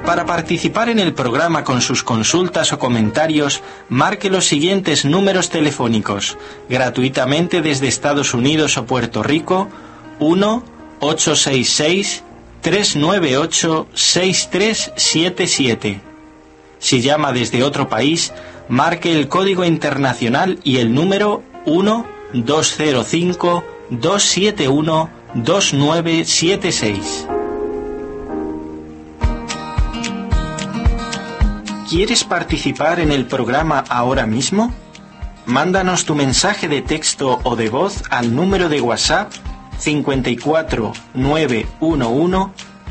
Para participar en el programa con sus consultas o comentarios, marque los siguientes números telefónicos, gratuitamente desde Estados Unidos o Puerto Rico: 1-866-398-6377. Si llama desde otro país, marque el código internacional y el número 1-205-271-2976. ¿Quieres participar en el programa ahora mismo? Mándanos tu mensaje de texto o de voz al número de WhatsApp 54 911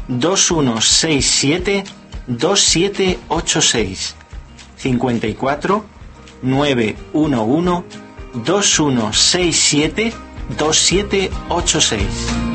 2167 2786. 54 911 2167 2786.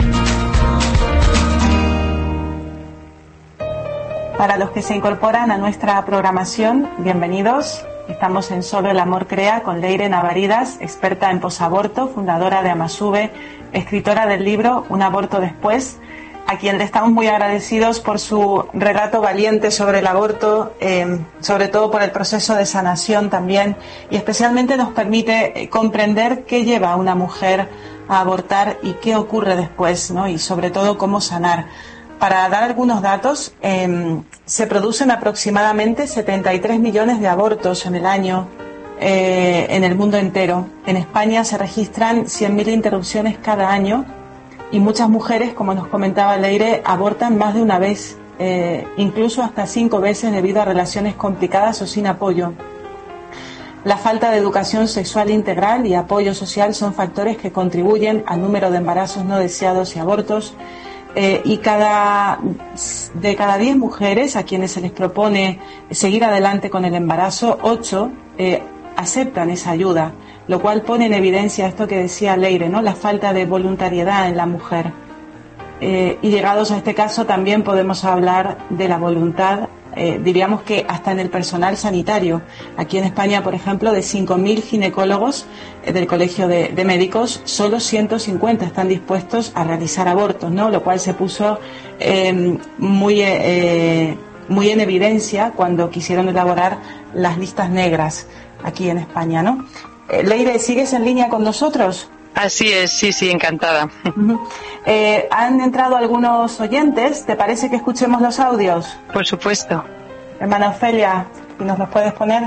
Para los que se incorporan a nuestra programación, bienvenidos. Estamos en Solo el Amor Crea con Leire Navaridas, experta en posaborto, fundadora de Amasube, escritora del libro Un aborto después, a quien le estamos muy agradecidos por su relato valiente sobre el aborto, sobre todo por el proceso de sanación también, y especialmente nos permite comprender qué lleva a una mujer a abortar y qué ocurre después, ¿no? Y sobre todo cómo sanar. Para dar algunos datos, se producen aproximadamente 73 millones de abortos en el año en el mundo entero. En España se registran 100.000 interrupciones cada año y muchas mujeres, como nos comentaba Leire, abortan más de una vez, incluso hasta 5 veces debido a relaciones complicadas o sin apoyo. La falta de educación sexual integral y apoyo social son factores que contribuyen al número de embarazos no deseados y abortos. Y de cada 10 mujeres a quienes se les propone seguir adelante con el embarazo, 8 aceptan esa ayuda, lo cual pone en evidencia esto que decía Leire, ¿no? La falta de voluntariedad en la mujer. Y llegados a este caso también podemos hablar de la voluntad, diríamos que hasta en el personal sanitario. Aquí en España, por ejemplo, de 5.000 ginecólogos del Colegio de Médicos, solo 150 están dispuestos a realizar abortos, ¿no? Lo cual se puso muy en evidencia cuando quisieron elaborar las listas negras aquí en España, ¿no? Leire, ¿sigues en línea con nosotros? Así es, sí, encantada. Han entrado algunos oyentes, ¿te parece que escuchemos los audios? Por supuesto. Hermana Ofelia, ¿y nos los puedes poner?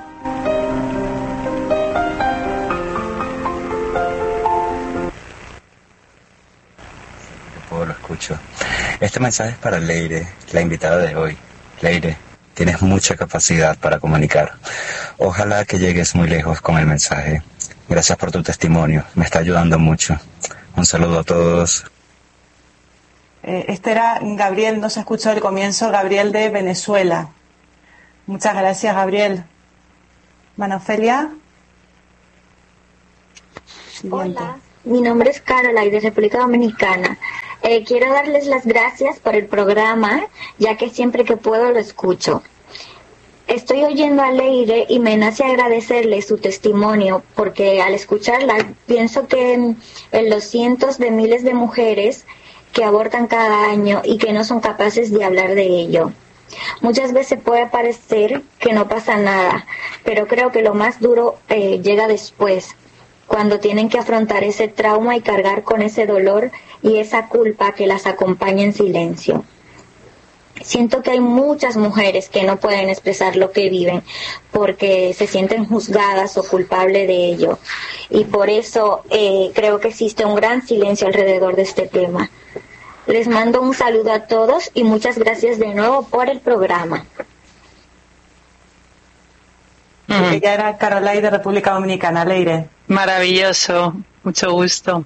Lo escucho. Este mensaje es para Leire, la invitada de hoy. Leire, tienes mucha capacidad para comunicar. Ojalá que llegues muy lejos con el mensaje. Gracias por tu testimonio, me está ayudando mucho. Un saludo a todos. Este era Gabriel, no se escuchó el comienzo, Gabriel de Venezuela. Muchas gracias, Gabriel. Hermana Ofelia. Siguiente. Hola, mi nombre es Caroline de República Dominicana. Quiero darles las gracias por el programa, ya que siempre que puedo lo escucho. Estoy oyendo a Leire y me nace agradecerle su testimonio, porque al escucharla pienso que en los cientos de miles de mujeres que abortan cada año y que no son capaces de hablar de ello. Muchas veces puede parecer que no pasa nada, pero creo que lo más duro llega después, cuando tienen que afrontar ese trauma y cargar con ese dolor y esa culpa que las acompaña en silencio. Siento que hay muchas mujeres que no pueden expresar lo que viven porque se sienten juzgadas o culpables de ello. Y por eso creo que existe un gran silencio alrededor de este tema. Les mando un saludo a todos y muchas gracias de nuevo por el programa. Ella era Caroline de República Dominicana. Leire. Maravilloso, mucho gusto.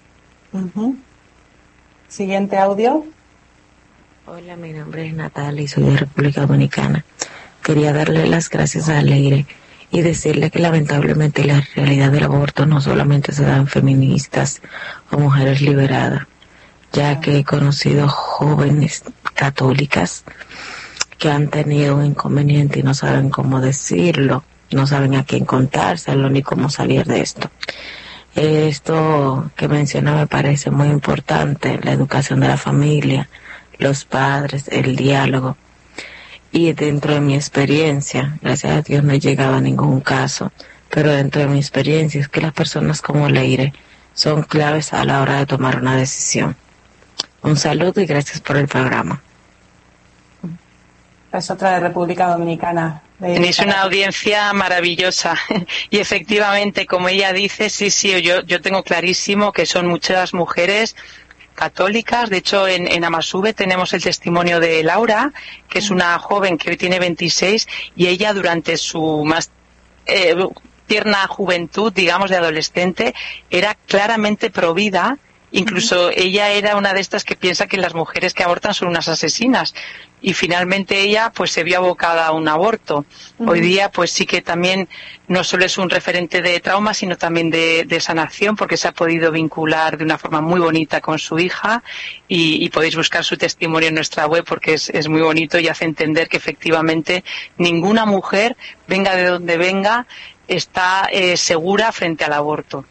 Siguiente audio. Hola, mi nombre es Natalia y soy de República Dominicana. Quería darle las gracias a Leire y decirle que lamentablemente la realidad del aborto no solamente se da en feministas o mujeres liberadas, ya que he conocido jóvenes católicas que han tenido un inconveniente y no saben cómo decirlo, no saben a quién contárselo ni cómo salir de esto. Esto que menciona me parece muy importante, la educación de la familia, los padres, el diálogo. Y dentro de mi experiencia, gracias a Dios no he llegado a ningún caso, pero dentro de mi experiencia es que las personas como Leire son claves a la hora de tomar una decisión. Un saludo y gracias por el programa. Es otra de República Dominicana. Tenéis una audiencia maravillosa y efectivamente, como ella dice, sí, yo tengo clarísimo que son muchas mujeres católicas. De hecho, en Amasube tenemos el testimonio de Laura, que es una joven que hoy tiene 26, y ella durante su más tierna juventud, digamos, de adolescente, era claramente provida. Incluso ella era una de estas que piensa que las mujeres que abortan son unas asesinas, y finalmente ella pues se vio abocada a un aborto. Hoy día pues sí que también no solo es un referente de trauma, sino también de sanación, porque se ha podido vincular de una forma muy bonita con su hija, y podéis buscar su testimonio en nuestra web porque es muy bonito y hace entender que efectivamente ninguna mujer, venga de donde venga, está segura frente al aborto.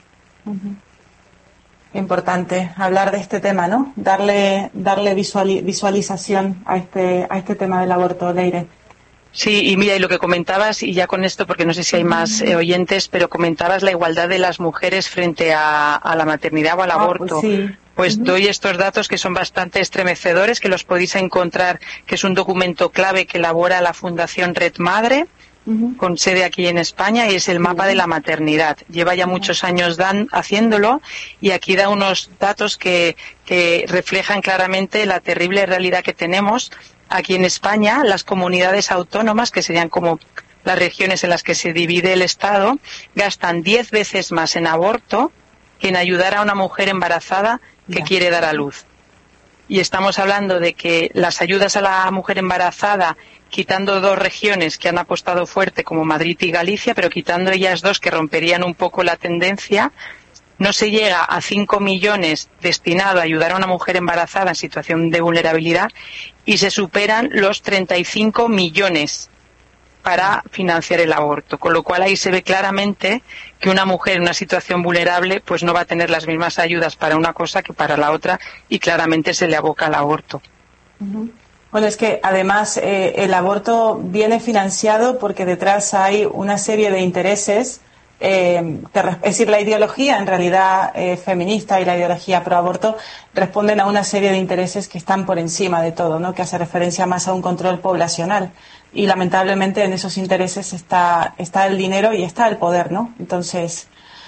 Importante hablar de este tema, ¿no? Darle visualización a este tema del aborto, Leire. Sí, y mira, y lo que comentabas, y ya con esto, porque no sé si hay más oyentes, pero comentabas la igualdad de las mujeres frente a la maternidad o al aborto. Pues sí. Pues doy estos datos que son bastante estremecedores, que los podéis encontrar, que es un documento clave que elabora la Fundación Red Madre, con sede aquí en España, y es el mapa de la maternidad. Lleva ya muchos años haciéndolo, y aquí da unos datos que reflejan claramente la terrible realidad que tenemos aquí en España. Las comunidades autónomas, que serían como las regiones en las que se divide el Estado, gastan 10 veces más en aborto que en ayudar a una mujer embarazada que quiere dar a luz. Y estamos hablando de que las ayudas a la mujer embarazada, quitando 2 regiones que han apostado fuerte, como Madrid y Galicia, pero quitando ellas 2 que romperían un poco la tendencia, no se llega a 5 millones destinado a ayudar a una mujer embarazada en situación de vulnerabilidad, y se superan los 35 millones para financiar el aborto, con lo cual ahí se ve claramente que una mujer en una situación vulnerable pues no va a tener las mismas ayudas para una cosa que para la otra, y claramente se le aboca al aborto. Bueno, es que además el aborto viene financiado porque detrás hay una serie de intereses, es decir, la ideología en realidad feminista y la ideología pro aborto responden a una serie de intereses que están por encima de todo, ¿no? Que hace referencia más a un control poblacional. Y lamentablemente en esos intereses está el dinero y está el poder, ¿no? Entonces,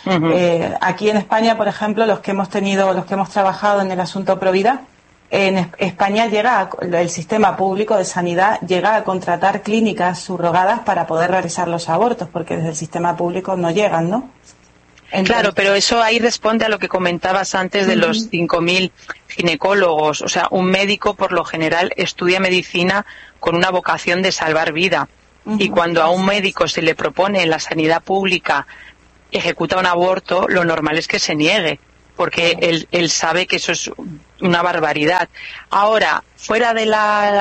aquí en España, por ejemplo, los que hemos trabajado en el asunto Provida, en España el sistema público de sanidad llega a contratar clínicas subrogadas para poder realizar los abortos, porque desde el sistema público no llegan, ¿no? Entonces, claro, pero eso ahí responde a lo que comentabas antes de los 5.000 ginecólogos. O sea, un médico por lo general estudia medicina con una vocación de salvar vida. Y cuando a un médico se le propone en la sanidad pública ejecuta un aborto, lo normal es que se niegue, porque él sabe que eso es una barbaridad. Ahora, fuera de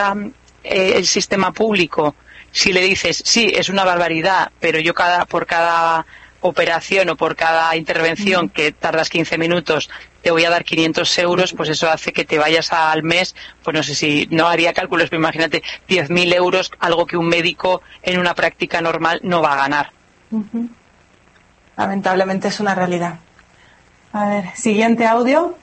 el sistema público, si le dices, sí, es una barbaridad, pero yo por cada operación o por cada intervención que tardas 15 minutos te voy a dar 500 euros, pues eso hace que te vayas al mes, pues no sé si, no haría cálculos, pero imagínate, 10.000 euros, algo que un médico en una práctica normal no va a ganar. Lamentablemente es una realidad. A ver, siguiente audio.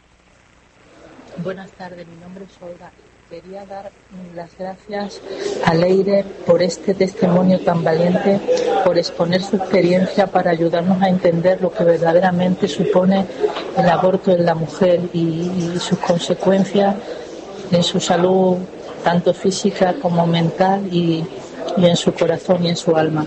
Buenas tardes, mi nombre es Olga. Quería dar las gracias a Leire por este testimonio tan valiente, por exponer su experiencia para ayudarnos a entender lo que verdaderamente supone el aborto en la mujer y sus consecuencias en su salud, tanto física como mental, y en su corazón y en su alma.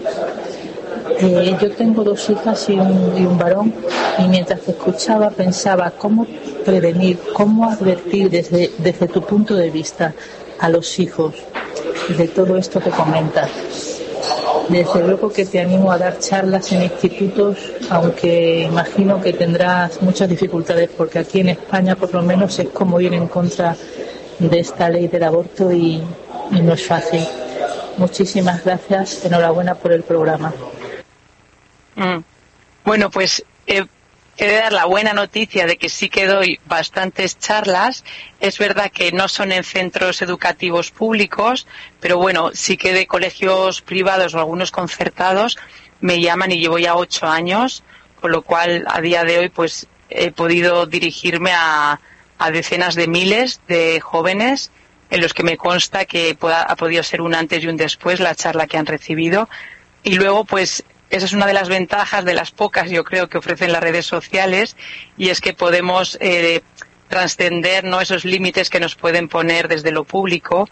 Yo tengo 2 hijas y un varón, y mientras te escuchaba pensaba cómo prevenir, cómo advertir desde tu punto de vista a los hijos de todo esto que comentas. Desde luego que te animo a dar charlas en institutos, aunque imagino que tendrás muchas dificultades, porque aquí en España por lo menos es como ir en contra de esta ley del aborto y no es fácil. Muchísimas gracias, enhorabuena por el programa. Bueno, pues He de dar la buena noticia de que sí que doy bastantes charlas. Es verdad que no son en centros educativos públicos, pero bueno, sí que de colegios privados o algunos concertados me llaman y llevo ya 8 años, con lo cual a día de hoy pues he podido dirigirme a decenas de miles de jóvenes en los que me consta que ha podido ser un antes y un después la charla que han recibido. Y luego pues esa es una de las ventajas, de las pocas, yo creo, que ofrecen las redes sociales, y es que podemos trascender, ¿no?, esos límites que nos pueden poner desde lo público,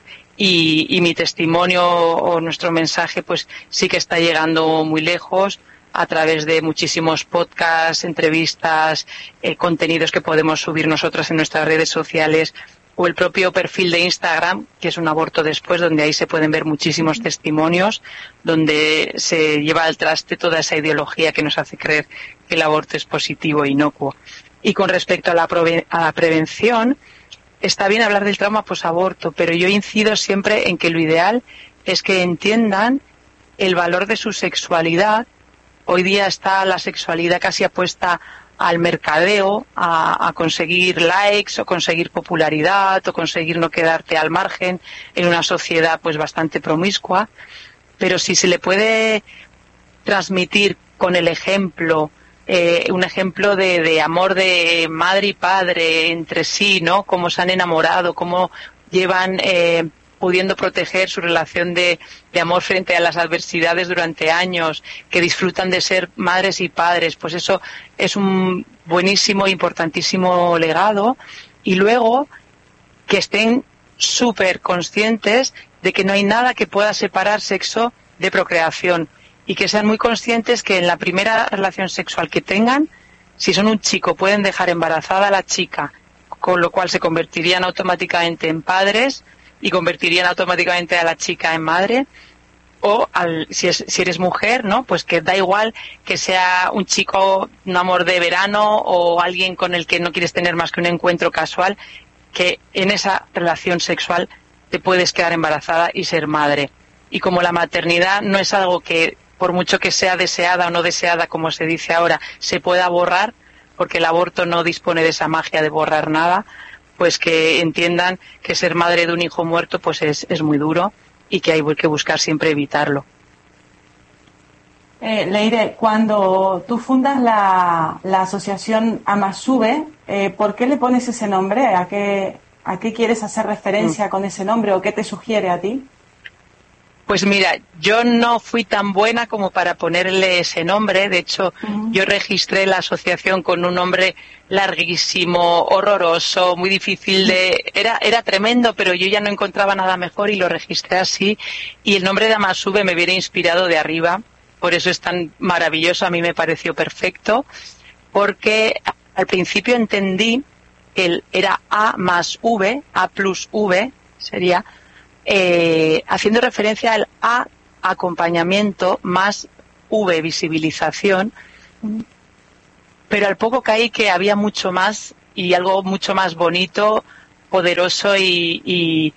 y mi testimonio o nuestro mensaje pues sí que está llegando muy lejos a través de muchísimos podcasts, entrevistas, contenidos que podemos subir nosotros en nuestras redes sociales, o el propio perfil de Instagram, que es Un Aborto Después, donde ahí se pueden ver muchísimos testimonios, donde se lleva al traste toda esa ideología que nos hace creer que el aborto es positivo e inocuo. Y con respecto a la prevención, está bien hablar del trauma posaborto, pero yo incido siempre en que lo ideal es que entiendan el valor de su sexualidad. Hoy día está la sexualidad casi apuesta al mercadeo, a conseguir likes o conseguir popularidad o conseguir no quedarte al margen en una sociedad pues bastante promiscua, pero si se le puede transmitir con el ejemplo, un ejemplo de amor de madre y padre entre sí, ¿no?, cómo se han enamorado, cómo llevan pudiendo proteger su relación de amor frente a las adversidades durante años, que disfrutan de ser madres y padres, pues eso es un buenísimo e importantísimo legado. Y luego que estén súper conscientes de que no hay nada que pueda separar sexo de procreación, y que sean muy conscientes que en la primera relación sexual que tengan, si son un chico, pueden dejar embarazada a la chica, con lo cual se convertirían automáticamente en padres y convertirían automáticamente a la chica en madre, o si eres mujer, ¿no?, pues que da igual que sea un chico, un amor de verano, o alguien con el que no quieres tener más que un encuentro casual, que en esa relación sexual te puedes quedar embarazada y ser madre. Y como la maternidad no es algo que, por mucho que sea deseada o no deseada, como se dice ahora, se pueda borrar, porque el aborto no dispone de esa magia de borrar nada, pues que entiendan que ser madre de un hijo muerto pues es muy duro, y que hay que buscar siempre evitarlo. Leire, cuando tú fundas la asociación Amasube, ¿por qué le pones ese nombre? ¿A qué quieres hacer referencia con ese nombre, o qué te sugiere a ti? Pues mira, yo no fui tan buena como para ponerle ese nombre. De hecho, yo registré la asociación con un nombre larguísimo, horroroso, muy difícil era tremendo, pero yo ya no encontraba nada mejor y lo registré así. Y el nombre de Amasube me viene inspirado de arriba, por eso es tan maravilloso. A mí me pareció perfecto, porque al principio entendí que era A más V, A plus V sería, haciendo referencia al A, acompañamiento, más V, visibilización, pero al poco caí que había mucho más, y algo mucho más bonito, poderoso y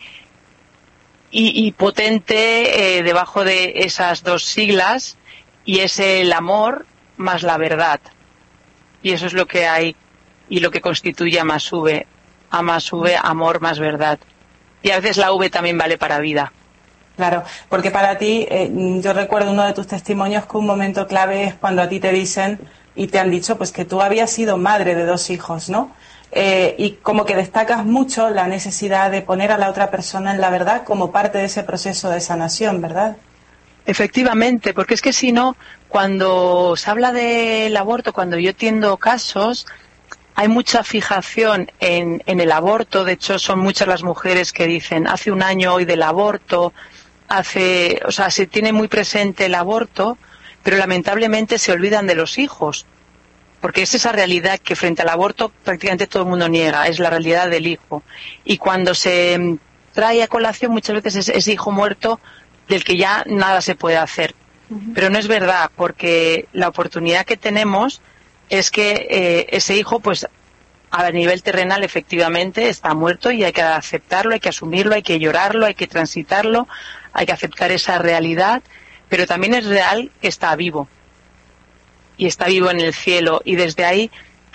potente debajo de esas dos siglas, y es el amor más la verdad. Y eso es lo que hay y lo que constituye A más V, amor más verdad. Y a veces la V también vale para vida. Claro, porque para ti, yo recuerdo uno de tus testimonios que un momento clave es cuando a ti te dicen y te han dicho pues que tú habías sido madre de 2 hijos, ¿no? Y como que destacas mucho la necesidad de poner a la otra persona en la verdad como parte de ese proceso de sanación, ¿verdad? Efectivamente, porque es que si no, cuando se habla del aborto, cuando yo atiendo casos, hay mucha fijación en el aborto. De hecho, son muchas las mujeres que dicen, hace un año hoy del aborto, se tiene muy presente el aborto, pero lamentablemente se olvidan de los hijos, porque es esa realidad que frente al aborto prácticamente todo el mundo niega, es la realidad del hijo. Y cuando se trae a colación muchas veces es ese hijo muerto del que ya nada se puede hacer. Pero no es verdad, porque la oportunidad que tenemos es que ese hijo, pues a nivel terrenal efectivamente está muerto, y hay que aceptarlo, hay que asumirlo, hay que llorarlo, hay que transitarlo, hay que aceptar esa realidad, pero también es real que está vivo, y está vivo en el cielo, y desde ahí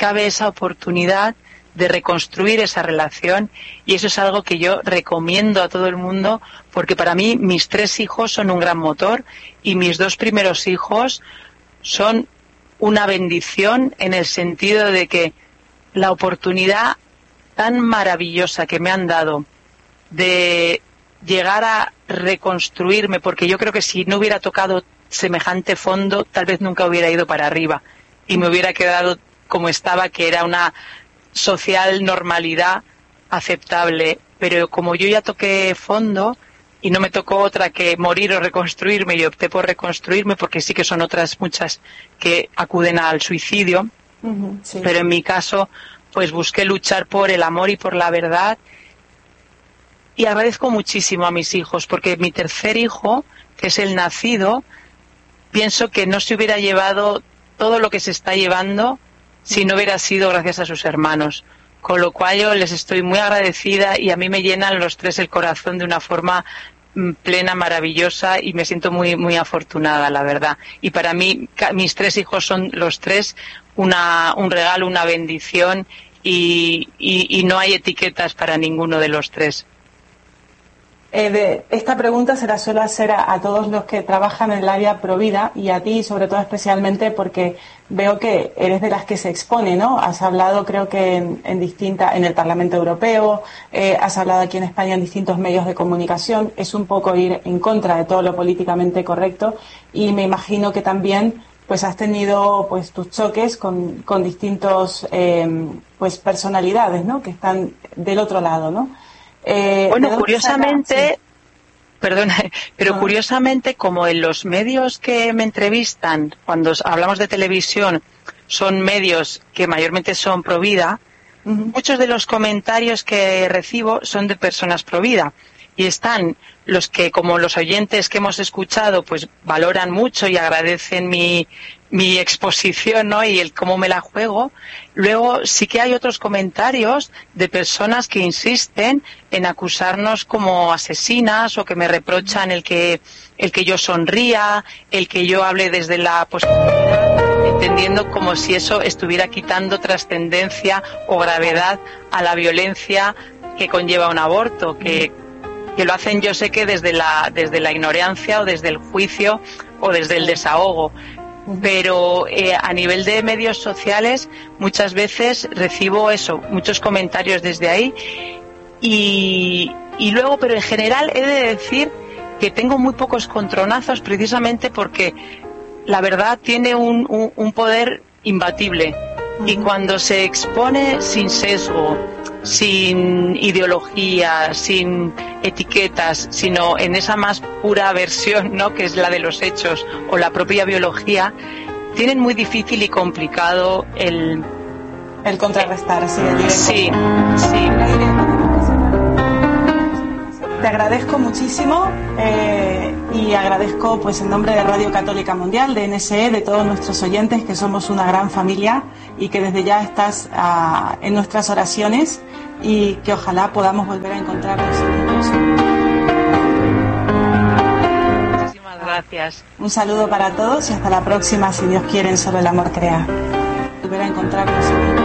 cabe esa oportunidad de reconstruir esa relación, y eso es algo que yo recomiendo a todo el mundo, porque para mí mis 3 hijos son un gran motor y mis 2 primeros hijos son una bendición, en el sentido de que la oportunidad tan maravillosa que me han dado de llegar a reconstruirme, porque yo creo que si no hubiera tocado semejante fondo, tal vez nunca hubiera ido para arriba y me hubiera quedado como estaba, que era una social normalidad aceptable. Pero como yo ya toqué fondo y no me tocó otra que morir o reconstruirme, y opté por reconstruirme, porque sí que son otras muchas que acuden al suicidio, Sí. pero en mi caso pues busqué luchar por el amor y por la verdad, y agradezco muchísimo a mis hijos, porque mi tercer hijo, que es el nacido, pienso que no se hubiera llevado todo lo que se está llevando si no hubiera sido gracias a sus hermanos. Con lo cual yo les estoy muy agradecida, y a mí me llenan los 3 el corazón de una forma plena, maravillosa, y me siento muy, muy afortunada, la verdad. Y para mí, mis 3 hijos son los 3 un regalo, una bendición, y no hay etiquetas para ninguno de los 3. Esta pregunta se la suelo hacer a todos los que trabajan en el área Provida, y a ti sobre todo especialmente, porque veo que eres de las que se expone, ¿no? Has hablado, creo que en el Parlamento Europeo, has hablado aquí en España en distintos medios de comunicación. Es un poco ir en contra de todo lo políticamente correcto, y me imagino que también pues has tenido pues tus choques con distintos pues personalidades, ¿no? Que están del otro lado, ¿no? Bueno, curiosamente, sí. Perdona, pero curiosamente, como en los medios que me entrevistan, cuando hablamos de televisión, son medios que mayormente son pro vida, muchos de los comentarios que recibo son de personas pro vida. Y están los que, como los oyentes que hemos escuchado, pues valoran mucho y agradecen mi exposición, ¿no? Y el cómo me la juego. Luego sí que hay otros comentarios de personas que insisten en acusarnos como asesinas, o que me reprochan el que yo sonría, el que yo hable desde la positividad, entendiendo como si eso estuviera quitando trascendencia o gravedad a la violencia que conlleva un aborto, que lo hacen, yo sé que desde la ignorancia, o desde el juicio, o desde el desahogo. Pero a nivel de medios sociales muchas veces recibo muchos comentarios desde ahí, y luego, pero en general he de decir que tengo muy pocos contronazos, precisamente porque la verdad tiene un poder imbatible, y cuando se expone sin sesgo, sin ideología, sin etiquetas, sino en esa más pura versión, ¿no?, que es la de los hechos o la propia biología, tienen muy difícil y complicado el contrarrestar. Sí. Te agradezco muchísimo, y agradezco pues en nombre de Radio Católica Mundial, de NSE, de todos nuestros oyentes, que somos una gran familia y que desde ya estás en nuestras oraciones, y que ojalá podamos volver a encontrarnos en el próximo. Muchísimas gracias. Un saludo para todos y hasta la próxima, si Dios quiere, en Solo el Amor Crea. Volver a encontrarnos en el